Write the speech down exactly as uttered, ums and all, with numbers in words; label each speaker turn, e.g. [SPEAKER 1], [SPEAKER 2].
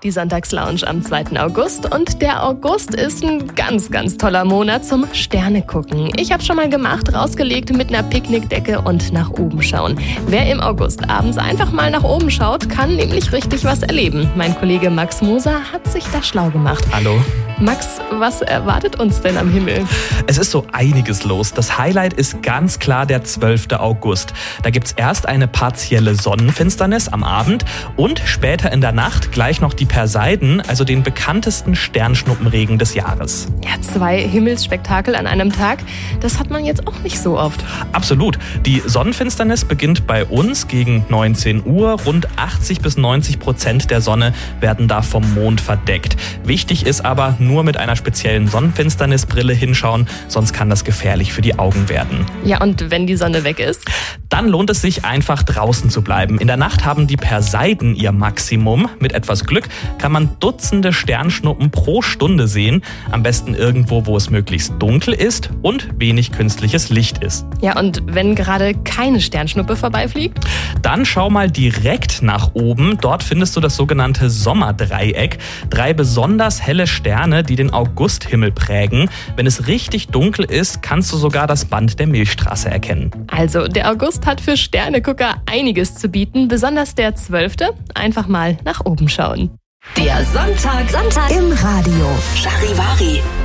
[SPEAKER 1] die Sonntagslounge am zweiten August. Und der August ist ein ganz, ganz toller Monat zum Sternegucken. Ich habe schon mal gemacht, rausgelegt mit einer Picknickdecke und nach oben schauen. Wer im August abends einfach mal nach oben schaut, kann nämlich richtig was erleben. Mein Kollege Max Moser hat sich da schlau gemacht.
[SPEAKER 2] Hallo.
[SPEAKER 1] Max, was erwartet uns denn am Himmel?
[SPEAKER 2] Es ist so einiges los. Das Highlight ist ganz klar der zwölfte August. Da gibt's erst eine partielle Sonnenfinsternis am Abend und später in der Nacht gleich noch die Perseiden, also den bekanntesten Sternschnuppenregen des Jahres.
[SPEAKER 1] Ja, zwei Himmelsspektakel an einem Tag, das hat man jetzt auch nicht so oft.
[SPEAKER 2] Absolut. Die Sonnenfinsternis beginnt bei uns gegen neunzehn Uhr. Rund achtzig bis neunzig Prozent der Sonne werden da vom Mond verdeckt. Wichtig ist aber, nur mit einer speziellen Sonnenfinsternisbrille hinschauen, sonst kann das gefährlich für die Augen werden.
[SPEAKER 1] Ja, und wenn die Sonne weg ist?
[SPEAKER 2] Dann lohnt es sich einfach draußen zu bleiben. In der Nacht haben die Perseiden ihr Maximum. Mit etwas Glück kann man Dutzende Sternschnuppen pro Stunde sehen. Am besten irgendwo, wo es möglichst dunkel ist und wenig künstliches Licht ist.
[SPEAKER 1] Ja, und wenn gerade keine Sternschnuppe vorbeifliegt?
[SPEAKER 2] Dann schau mal direkt nach oben. Dort findest du das sogenannte Sommerdreieck. Drei besonders helle Sterne, die den Augusthimmel prägen. Wenn es richtig dunkel ist, kannst du sogar das Band der Milchstraße erkennen.
[SPEAKER 1] Also, der August hat für Sternegucker einiges zu bieten, besonders der zwölfte. Einfach mal nach oben schauen.
[SPEAKER 3] Der Sonntag, Sonntag im Radio. Charivari.